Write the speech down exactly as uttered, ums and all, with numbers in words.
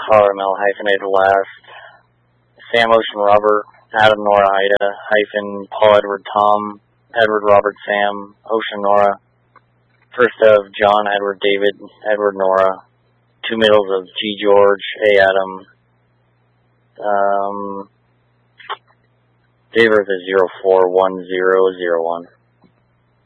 Caramel hyphenated last. Sam Ocean Robert, Adam Nora Ida, hyphen Paul Edward Tom, Edward Robert Sam, Ocean Nora. First of John Edward David, Edward Nora. Two middles of G George, A Adam. Um, date of birth is zero four one zero zero one.